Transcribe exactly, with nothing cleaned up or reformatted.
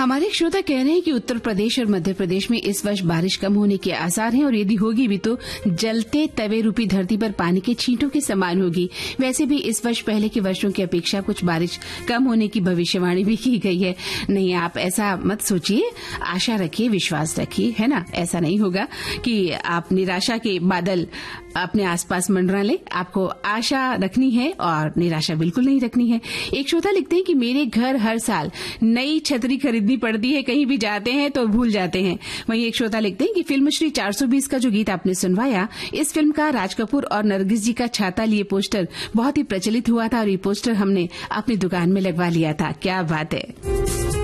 हमारे एक श्रोता कह रहे हैं कि उत्तर प्रदेश और मध्य प्रदेश में इस वर्ष बारिश कम होने के आसार हैं और यदि होगी भी तो जलते तवे रूपी धरती पर पानी के छींटों के समान होगी। वैसे भी इस वर्ष पहले के वर्षों की अपेक्षा कुछ बारिश कम होने की भविष्यवाणी भी की गई है। नहीं, आप ऐसा मत सोचिए, आशा रखिए, विश्वास रखिए, है ना। ऐसा नहीं होगा कि आप निराशा के बादल अपने आसपास मंडरा ले। आपको आशा रखनी है और निराशा बिल्कुल नहीं रखनी है। एक श्रोता लिखते हैं कि मेरे घर हर साल नई छतरी खरीदनी पड़ती है, कहीं भी जाते हैं तो भूल जाते हैं। वहीं एक श्रोता लिखते हैं कि फिल्म श्री चार सौ बीस का जो गीत आपने सुनवाया, इस फिल्म का राज कपूर और नरगिस जी का छाता लिए पोस्टर बहुत ही प्रचलित हुआ था और ये पोस्टर हमने अपनी दुकान में लगवा लिया था। क्या बात है।